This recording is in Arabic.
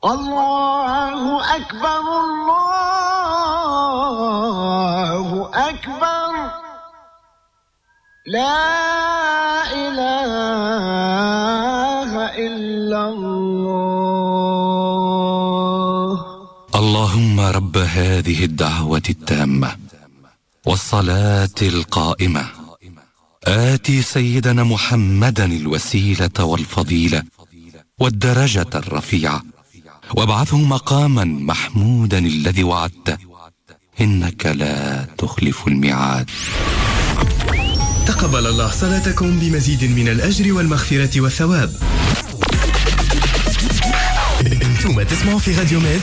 الله أكبر الله أكبر لا إله إلا الله. اللهم رب هذه الدعوة التامة والصلاة القائمة آتي سيدنا محمدا الوسيلة والفضيلة والدرجة الرفيعة وابعثه مقاما محمودا الذي وعدته إنك لا تخلف الميعاد. تقبل الله صلاتكم بمزيد من الأجر والمغفرة والثواب. انتم تسمعوا في راديو ميد